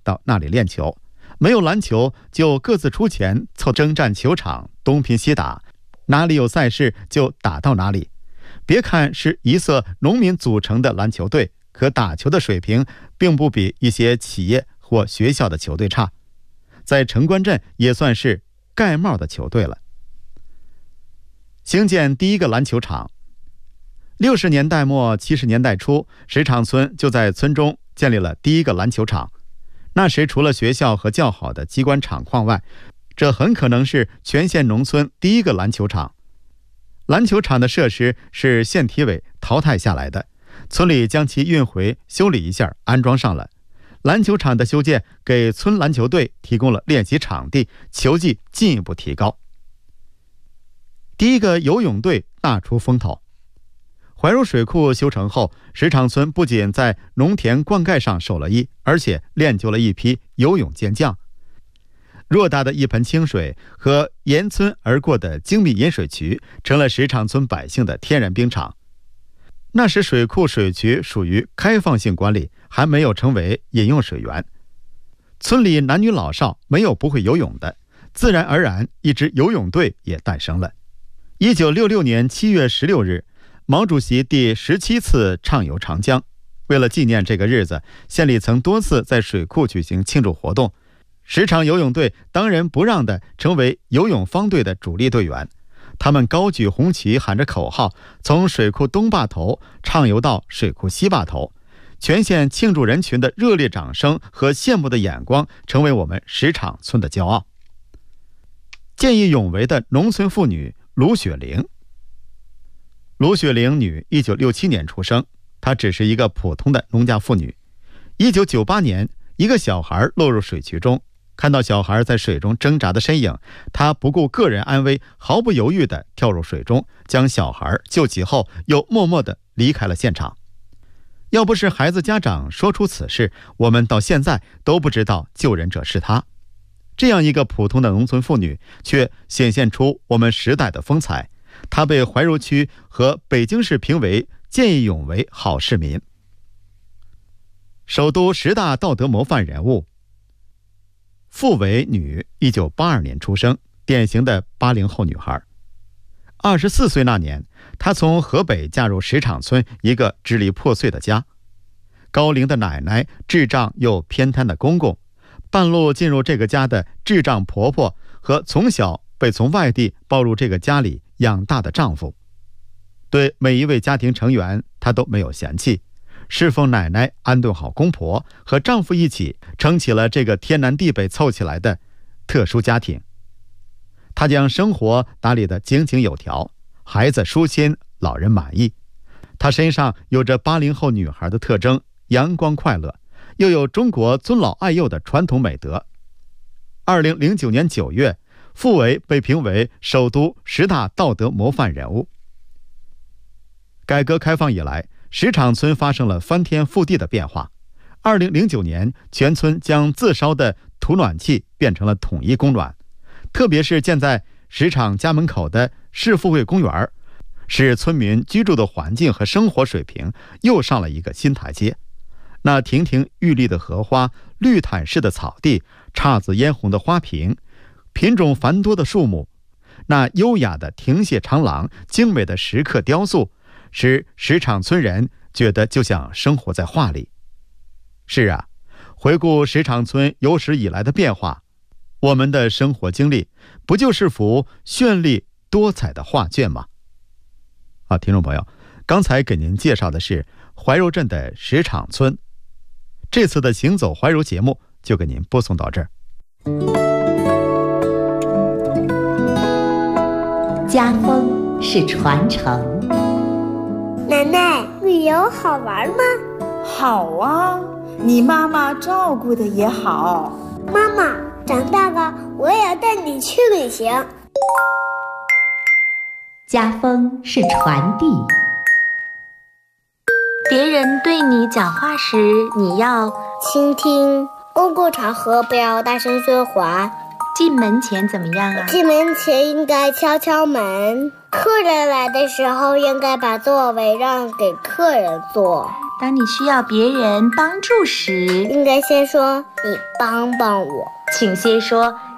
到那里练球，没有篮球就各自出钱凑征战球场，东拼西打，哪里有赛事就打到哪里。别看是一色农民组成的篮球队，可打球的水平并不比一些企业或学校的球队差，在城关镇也算是盖帽的球队了。兴建第一个篮球场。60年代末70年代初，石场村就在村中建立了第一个篮球场。那时除了学校和较好的机关厂矿外，这很可能是全县农村第一个篮球场。篮球场的设施是县体委淘汰下来的，村里将其运回修理一下，安装上了。篮球场的修建给村篮球队提供了练习场地，球技进一步提高。第一个游泳队大出风头。怀柔水库修成后，石场村不仅在农田灌溉上受了益，而且练就了一批游泳健将。偌大的一盆清水和沿村而过的精密引水渠，成了石场村百姓的天然冰场。那时水库水渠属于开放性管理，还没有成为饮用水源。村里男女老少没有不会游泳的，自然而然一支游泳队也诞生了。1966年7月16日，毛主席第17次畅游长江。为了纪念这个日子，县里曾多次在水库举行庆祝活动。石场游泳队当仁不让地成为游泳方队的主力队员，他们高举红旗，喊着口号，从水库东坝头畅游到水库西坝头。全县庆祝人群的热烈掌声和羡慕的眼光，成为我们石场村的骄傲。见义勇为的农村妇女卢雪玲。卢雪玲女1967年出生，她只是一个普通的农家妇女。1998年，一个小孩落入水渠中，看到小孩在水中挣扎的身影，她不顾个人安危，毫不犹豫地跳入水中，将小孩救起后，又默默地离开了现场。要不是孩子家长说出此事，我们到现在都不知道救人者是她。这样一个普通的农村妇女，却显现出我们时代的风采。她被怀柔区和北京市评为见义勇为好市民。首都10大道德模范人物。傅伟女，1982年出生，典型的80后女孩。24岁那年，她从河北嫁入石场村一个支离破碎的家。高龄的奶奶、智障又偏瘫的公公，半路进入这个家的智障婆婆和从小被从外地抱入这个家里养大的丈夫，对每一位家庭成员她都没有嫌弃，侍奉奶奶，安顿好公婆，和丈夫一起撑起了这个天南地北凑起来的特殊家庭。她将生活打理得井井有条，孩子舒心，老人满意。她身上有着80后女孩的特征，阳光快乐，又有中国尊老爱幼的传统美德。2009年9月，傅伟被评为首都10大道德模范人物。改革开放以来，石场村发生了翻天覆地的变化。2009年，全村将自烧的土暖气变成了统一供暖，特别是建在石场家门口的市富贵公园，使村民居住的环境和生活水平又上了一个新台阶。那亭亭玉立的荷花，绿毯式的草地，姹紫嫣红的花瓶，品种繁多的树木，那优雅的亭榭长廊，精美的石刻雕塑，使石场村人觉得就像生活在画里。是啊，回顾石场村有史以来的变化，我们的生活经历不就是幅绚丽多彩的画卷吗？好，听众朋友，刚才给您介绍的是怀柔镇的石场村。这次的行走怀柔节目就给您播送到这儿。 家风是传承。 奶奶，旅游好玩吗？ 好啊，你妈妈照顾的也好。 妈妈，长大了我也要带你去旅行。 家风是传递。 别人对你讲话时，你要倾听。公共场合不要大声说话。 进门前怎么样啊？ 进门前应该敲敲门。客人来的时候，应该把座位让给客人坐。 当你需要别人帮助时， 应该先说你帮帮我。 请先说